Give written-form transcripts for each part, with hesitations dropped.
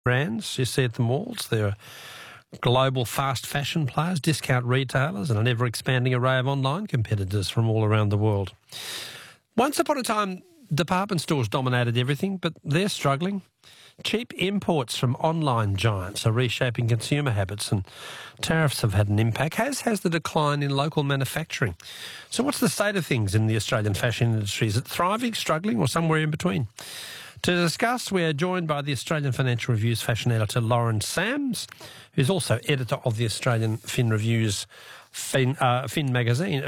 brands you see at the malls. There are global fast fashion players, discount retailers, and an ever-expanding array of online competitors from all around the world. Once upon a time, department stores dominated everything, but they're struggling. Cheap imports from online giants are reshaping consumer habits, and tariffs have had an impact, as has the decline in local manufacturing. So what's the state of things in the Australian fashion industry? Is it thriving, struggling, or somewhere in between? To discuss, we're joined by the Australian Financial Review's fashion editor, Lauren Sams, who's also editor of the Australian Fin Review's Fin Magazine,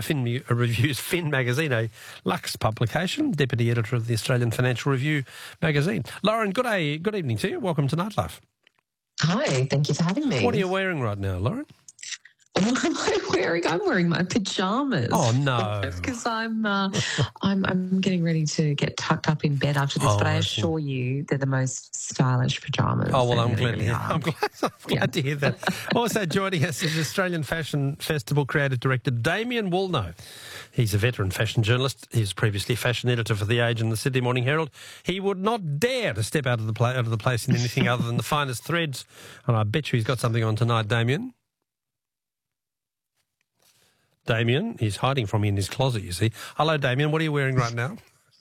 a Lux publication, deputy editor of the Australian Financial Review magazine. Lauren, good evening to you. Welcome to Nightlife. Hi, thank you for having me. What are you wearing right now, Lauren? What am I wearing? I'm wearing my pajamas. Oh no! Because I'm getting ready to get tucked up in bed after this. But I assure you, they're the most stylish pajamas. Oh well, I'm glad to hear that. Also joining us is Australian Fashion Festival creative director Damien Woolnough. He's a veteran fashion journalist. He was previously fashion editor for The Age and the Sydney Morning Herald. He would not dare to step out of the place in anything other than the finest threads. And I bet you he's got something on tonight, Damien. Damien, he's hiding from me in his closet, you see. Hello, Damien. What are you wearing right now?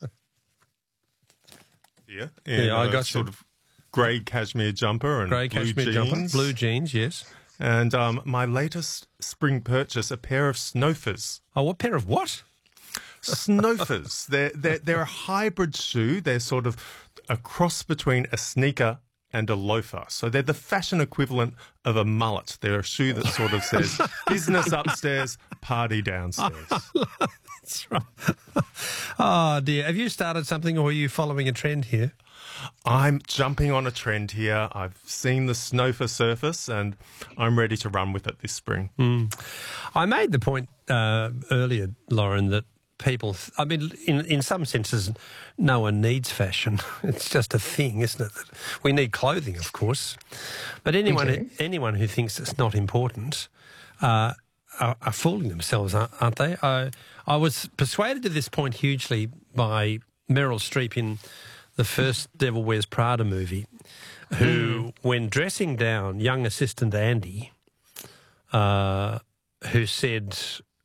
Yeah, I got sort of grey cashmere jumper and blue jeans, yes. And my latest spring purchase, a pair of Snowfers. Oh, what pair of what? Snowfers. They're a hybrid shoe. They're sort of a cross between a sneaker and a loafer. So they're the fashion equivalent of a mullet. They're a shoe that sort of says business upstairs, party downstairs. That's right. Oh, dear. Have you started something or are you following a trend here? I'm jumping on a trend here. I've seen the Snowfer surface and I'm ready to run with it this spring. I made the point earlier, Lauren, that people, I mean, in some senses, no one needs fashion. It's just a thing, isn't it? We need clothing, of course. But anyone who thinks it's not important are fooling themselves, aren't they? I was persuaded to this point hugely by Meryl Streep in the first Devil Wears Prada movie, who, when dressing down young assistant Andy, who said,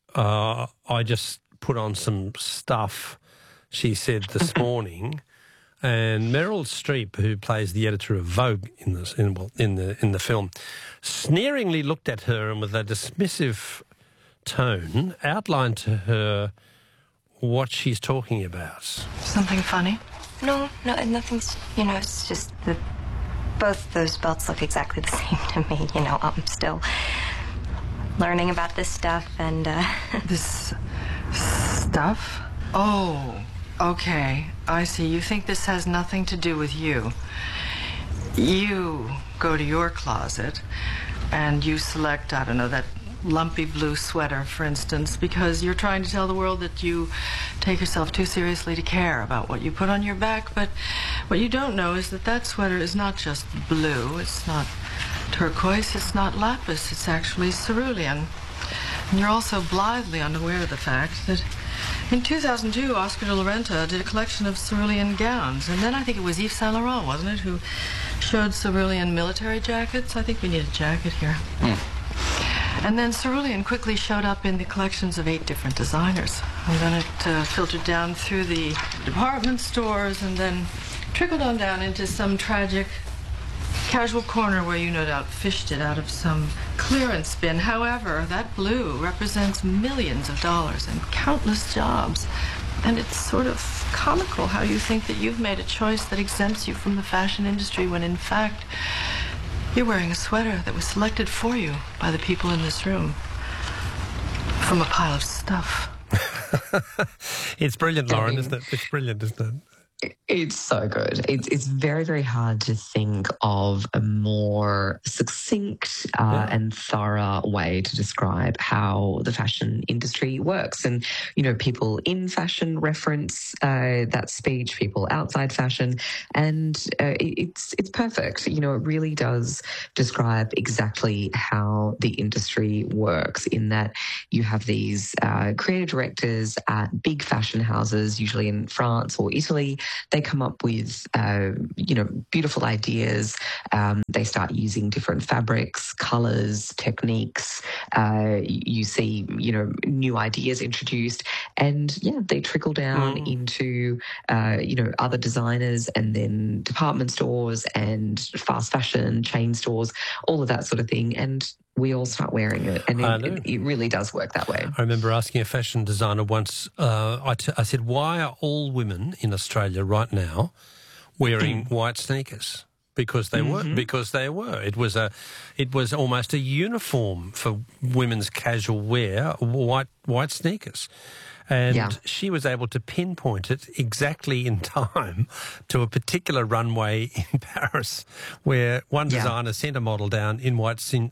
I just put on some stuff, she said this morning, and Meryl Streep, who plays the editor of Vogue in the film, sneeringly looked at her and with a dismissive tone outlined to her what she's talking about. Something funny? No, nothing's, it's just that both those belts look exactly the same to me. I'm still learning about this stuff and, This stuff? Oh, okay. I see. You think this has nothing to do with you. You go to your closet and you select, I don't know, that lumpy blue sweater, for instance, because you're trying to tell the world that you take yourself too seriously to care about what you put on your back. But what you don't know is that that sweater is not just blue, it's not turquoise, it's not lapis, it's actually cerulean. And you're also blithely unaware of the fact that in 2002, Oscar de la Renta did a collection of cerulean gowns. And then I think it was Yves Saint Laurent, wasn't it, who showed cerulean military jackets? I think we need a jacket here. And then cerulean quickly showed up in the collections of 8 different designers. And then it filtered down through the department stores and then trickled on down into some tragic casual corner where you no doubt fished it out of some clearance bin. However, that blue represents millions of dollars and countless jobs. And it's sort of comical how you think that you've made a choice that exempts you from the fashion industry when in fact you're wearing a sweater that was selected for you by the people in this room from a pile of stuff. It's brilliant, Lauren, isn't it? It's brilliant, isn't it? It's so good. It's very, very hard to think of a more succinct and thorough way to describe how the fashion industry works. And, people in fashion reference that speech, people outside fashion, and it's perfect. It really does describe exactly how the industry works in that you have these creative directors at big fashion houses, usually in France or Italy, they come up with, beautiful ideas. They start using different fabrics, colours, techniques. You see, new ideas introduced, and they trickle down into, other designers, and then department stores and fast fashion chain stores, all of that sort of thing. And we all start wearing it, and it really does work that way. I remember asking a fashion designer once, I said, why are all women in Australia right now wearing white sneakers? Because they were. It was almost a uniform for women's casual wear, white sneakers. And she was able to pinpoint it exactly in time to a particular runway in Paris, where one designer sent a model down in white some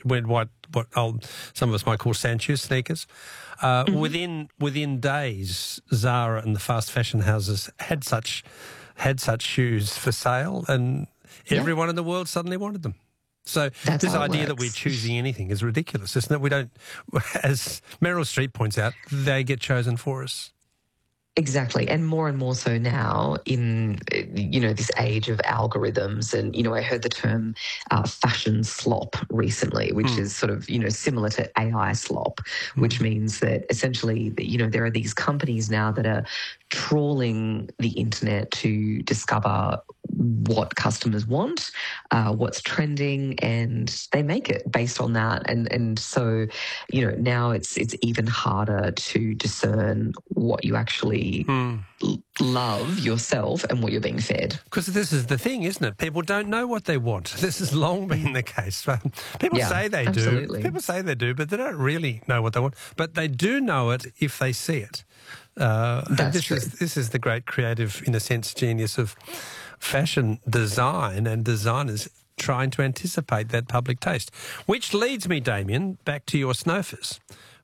of us might call Saint-Just sneakers. Within days, Zara and the fast fashion houses had such shoes for sale, and everyone in the world suddenly wanted them. So this idea that we're choosing anything is ridiculous, isn't it? We don't, as Meryl Streep points out, they get chosen for us. Exactly, and more so now in, this age of algorithms. And, I heard the term fashion slop recently, which is sort of, similar to AI slop, which means that essentially, there are these companies now that are trawling the internet to discover what customers want, what's trending, and they make it based on that. And so, now it's even harder to discern what you actually love yourself and what you're being fed. Because this is the thing, isn't it? People don't know what they want. This has long been the case. People say they do. People say they do, but they don't really know what they want. But they do know it if they see it. That's true. This is the great creative, in a sense, genius of fashion design and designers trying to anticipate that public taste. Which leads me, Damien, back to your snowfers.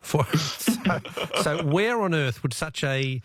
So where on earth would such a,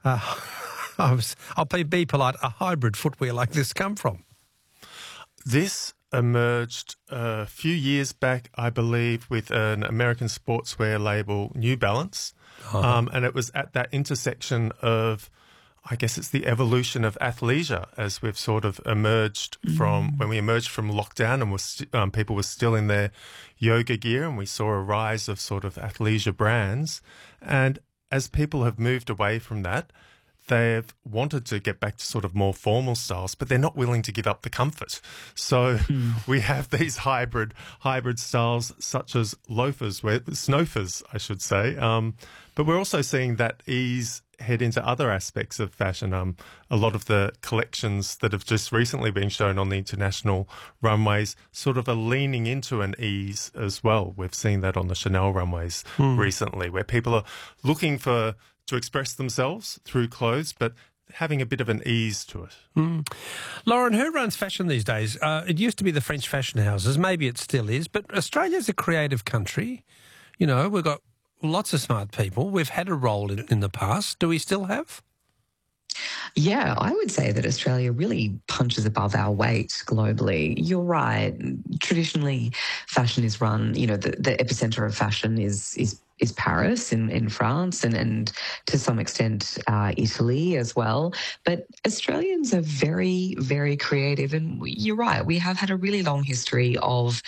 I'll be polite, a hybrid footwear like this come from? This emerged a few years back, I believe, with an American sportswear label, New Balance. And it was at that intersection of, I guess it's the evolution of athleisure as we've sort of emerged from, when we emerged from lockdown and people were still in their yoga gear, and we saw a rise of sort of athleisure brands. And as people have moved away from that, they've wanted to get back to sort of more formal styles, but they're not willing to give up the comfort. So we have these hybrid styles such as loafers, snowfers, I should say. But we're also seeing that ease head into other aspects of fashion. A lot of the collections that have just recently been shown on the international runways sort of are leaning into an ease as well. We've seen that on the Chanel runways recently, where people are looking to express themselves through clothes, but having a bit of an ease to it. Lauren, who runs fashion these days? It used to be the French fashion houses. Maybe it still is, but Australia's a creative country. We've got lots of smart people. We've had a role in the past. Do we still have? Yeah, I would say that Australia really punches above our weight globally. You're right. Traditionally, fashion is run, the epicenter of fashion is Paris in France, and to some extent Italy as well. But Australians are very, very creative, and you're right. We have had a really long history of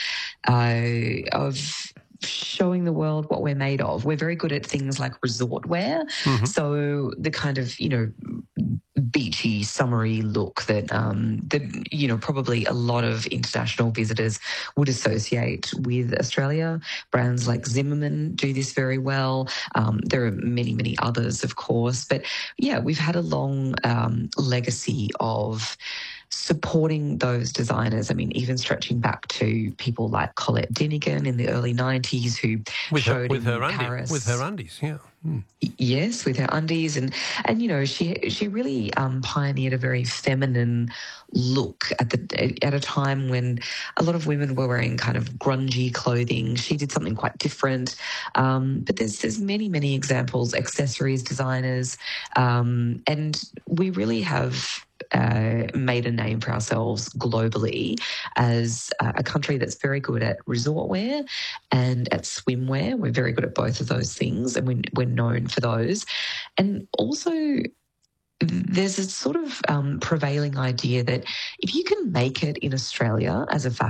showing the world what we're made of. We're very good at things like resort wear. So the kind of, beachy, summery look that probably a lot of international visitors would associate with Australia. Brands like Zimmermann do this very well. There are many, many others, of course. But yeah, we've had a long legacy of supporting those designers. I mean, even stretching back to people like Colette Dinigan in the early 90s, who showed in Paris. With her undies, yeah. Yes, with her undies. And she really pioneered a very feminine look at a time when a lot of women were wearing kind of grungy clothing. She did something quite different. But there's many, many examples, accessories designers, and we really have made a name for ourselves globally as a country that's very good at resort wear and at swimwear. We're very good at both of those things, and we're known for those. And also there's a sort of prevailing idea that if you can make it in Australia as a fashion